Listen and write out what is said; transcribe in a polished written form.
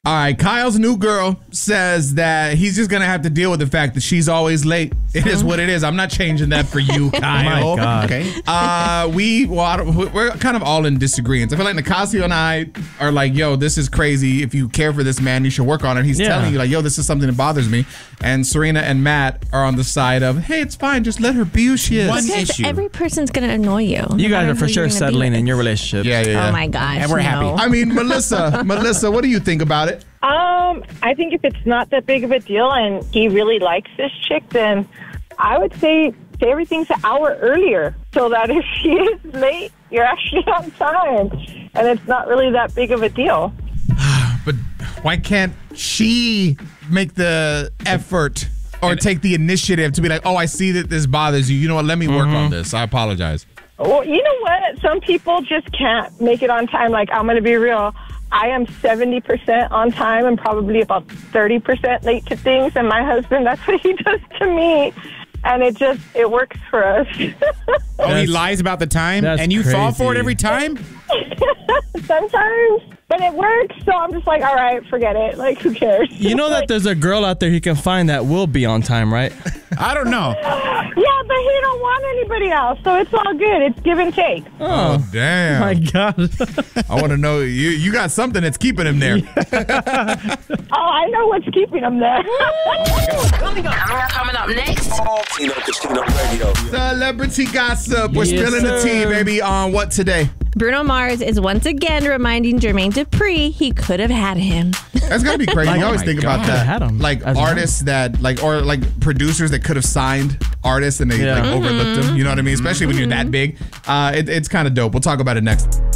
All right, Kyle's new girl says that he's just going to have to deal with the fact that she's always late. It is what it is. I'm not changing that for you, Kyle. Oh my God. Okay. We're kind of all in disagreement. I feel like Nicasio and I are like, yo, this is crazy. If you care for this man, you should work on it. He's telling you like, yo, this is something that bothers me. And Serena and Matt are on the side of, hey, it's fine. Just let her be who she is. One issue. Every person's going to annoy you. You guys are for sure settling in your relationship. Yeah. Oh my gosh. And we're happy. I mean, Melissa, what do you think about it? I think if it's not that big of a deal and he really likes this chick, then I would say everything's an hour earlier so that if she is late, you're actually on time. And it's not really that big of a deal. But why can't she make the effort or take the initiative to be like, oh, I see that this bothers you. You know what? Let me work on this. I apologize. Well, you know what? Some people just can't make it on time. Like, I'm going to be real. I am 70% on time and probably about 30% late to things. And my husband, that's what he does to me. And it works for us. Oh, he lies about the time? And you fall for it every time? Sometimes. But it works. So I'm just like, all right, forget it. Like, who cares? You know that there's a girl out there he can find that will be on time, right? I don't know. Yeah, but he don't want anybody else. So it's all good. It's give and take. Oh, damn. My God. I want to know, you got something that's keeping him there. Oh, I know what's keeping him there. Coming up next. Casino Radio. Celebrity gossip. We're Yes, spilling the tea, sir. baby, on what today? Bruno Mars is once again reminding Jermaine Dupri he could have had him. That's gotta be crazy. Like, You always oh think my about God. that. Had him Like as artists that or producers that could have signed artists and they overlooked them. You know what I mean? Especially when you're that big. It's kind of dope. We'll talk about it next.